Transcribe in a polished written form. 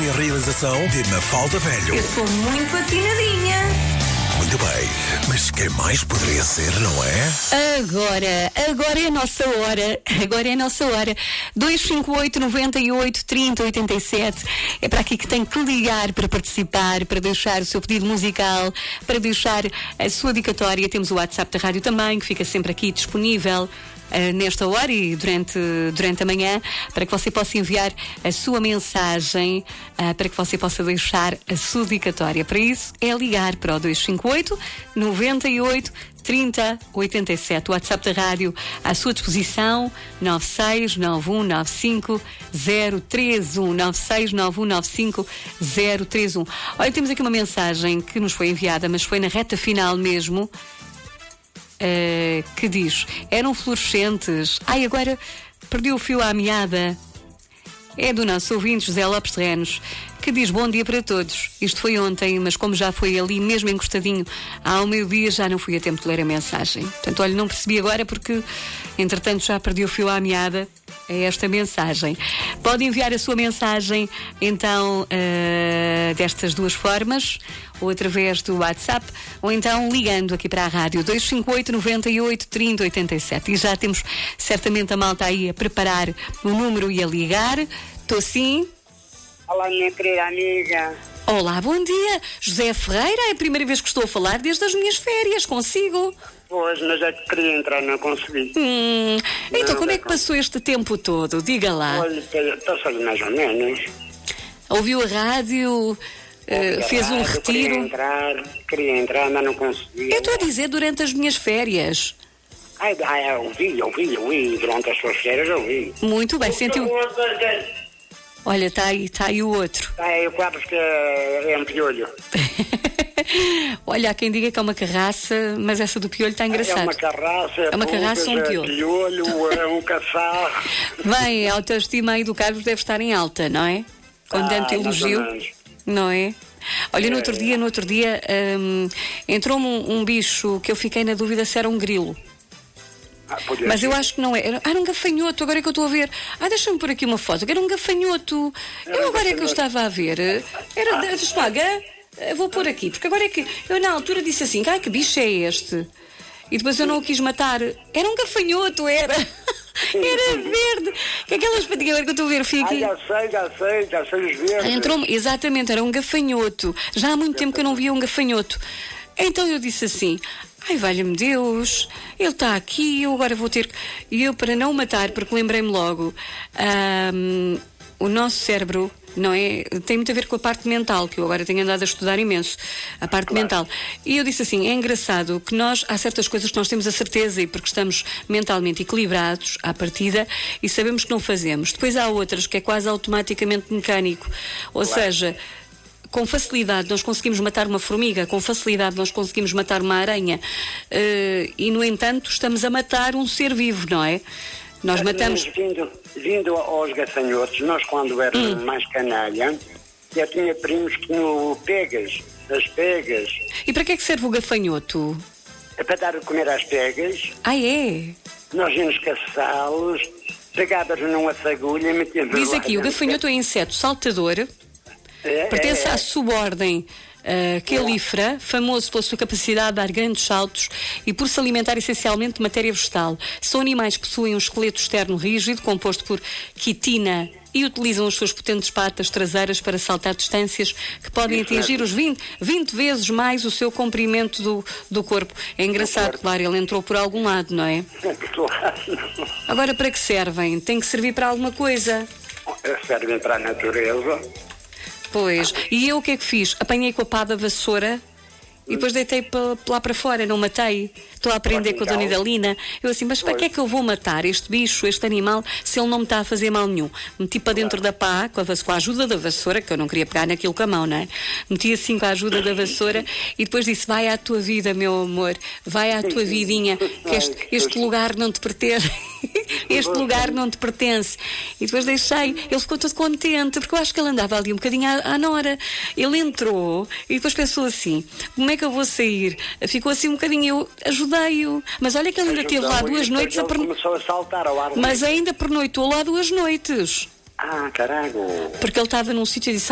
A realização de Mafalda Velho. Eu sou muito atinadinha. Muito bem, mas quem mais poderia ser, não é? Agora é a nossa hora. Agora é a nossa hora. 258 98 30 87. É para aqui que tem que ligar para participar, para deixar o seu pedido musical, para deixar a sua dedicatória. Temos o WhatsApp da rádio também, que fica sempre aqui disponível nesta hora e durante a manhã, para que você possa enviar a sua mensagem, para que você possa deixar a sua dedicatória. Para isso, é ligar para o 258 98 30 87. O WhatsApp da rádio à sua disposição, 969195031, 969195031. Olha, temos aqui uma mensagem que nos foi enviada, mas foi na reta final mesmo, que diz: eram fluorescentes. Ai, agora perdi o fio à meada. É do nosso ouvinte José Lopes Terrenos, que diz: bom dia para todos. Isto foi ontem, mas como já foi ali mesmo encostadinho ao meio-dia, já não fui a tempo de ler a mensagem. Portanto, olha, não percebi agora porque entretanto já perdi o fio à meada a esta mensagem. Pode enviar a sua mensagem então destas duas formas, ou através do WhatsApp, ou então ligando aqui para a rádio 258 98 30 87. E já temos certamente a malta aí a preparar o número e a ligar. Estou sim. Olá, minha querida amiga. Olá, bom dia. José Ferreira, é a primeira vez que estou a falar desde as minhas férias consigo. Pois, mas é que queria entrar, não consegui. Então, como é que passou este tempo todo? Diga lá. Olha, passou mais ou menos. Ouviu a rádio? Fez um retiro? Queria entrar, mas não consegui. Eu estou a dizer durante as minhas férias. Eu ouvi. Durante as suas férias eu ouvi. Muito bem, sentiu. Olha, está aí o outro. Eu quase que é um piolho. Olha, há quem diga que é uma carraça, mas essa do piolho está engraçado. É uma carraça, é uma carraça ou um piolho? Piolho, é um caçarro. Bem, a autoestima aí do Carlos deve estar em alta, não é? Com tanto elogio, não é? Olha, no outro dia entrou-me um bicho que eu fiquei na dúvida se era um grilo. Mas eu acho que não é. Era um gafanhoto, agora é que eu estou a ver. Deixa-me pôr aqui uma foto, que era um gafanhoto. Agora é que eu estava a ver. Eu vou pôr aqui, porque agora é que eu na altura disse assim: que bicho é este? E depois eu não o quis matar. Era um gafanhoto, era. Era verde. Que aquelas patinhas agora que eu estou a ver, fica. Já sei os verdes. Entrou-me, exatamente, era um gafanhoto. Já há muito tempo que eu não via um gafanhoto. Então eu disse assim: ai, valha-me Deus, ele está aqui, eu agora vou ter. E eu, para não o matar, porque lembrei-me logo, o nosso cérebro, não é? Tem muito a ver com a parte mental, que eu agora tenho andado a estudar imenso, a parte mental. E eu disse assim: é engraçado que há certas coisas que nós temos a certeza, e porque estamos mentalmente equilibrados à partida e sabemos que não fazemos. Depois há outras que é quase automaticamente mecânico, ou seja, com facilidade nós conseguimos matar uma formiga, com facilidade nós conseguimos matar uma aranha, e no entanto estamos a matar um ser vivo, não é? Nós matamos. Vindo aos gafanhotos, nós quando éramos mais canalha, já tinha primos que tinham as pegas. E para que é que serve o gafanhoto? É para dar a comer às pegas. É? Nós íamos caçá-los, pegávamos numa fagulha e metíamos. Diz aqui, o gafanhoto é inseto saltador, pertence à subordem quelífera, famoso pela sua capacidade de dar grandes saltos e por se alimentar essencialmente de matéria vegetal. São animais que possuem um esqueleto externo rígido, composto por quitina, e utilizam as suas potentes patas traseiras para saltar distâncias que podem atingir os 20 vezes mais o seu comprimento do corpo. É engraçado, claro, ele entrou por algum lado, não é? Agora, para que servem? Tem que servir para alguma coisa. Servem para a natureza. Pois, e eu o que é que fiz? Apanhei com a pá da vassoura e depois deitei lá para fora, não matei. Estou a aprender com a Dona Idalina. Eu assim, mas para que é que eu vou matar este bicho, este animal, se ele não me está a fazer mal nenhum? Meti para dentro da pá, com a ajuda da vassoura, que eu não queria pegar naquilo com a mão, não é? Meti assim com a ajuda da vassoura e depois disse: vai à tua vida, meu amor, vai à tua vidinha, que este lugar não te pertence. Este lugar não te pertence. E depois deixei, ele ficou todo contente, porque eu acho que ele andava ali um bocadinho à nora. Ele entrou e depois pensou assim: como é que eu vou sair? Ficou assim um bocadinho, eu ajudei-o. Mas olha que ele ainda esteve lá 2 noites começou a saltar ao ar. Mas ainda pernoitou lá 2 noites. Carago. Porque ele estava num sítio e disse: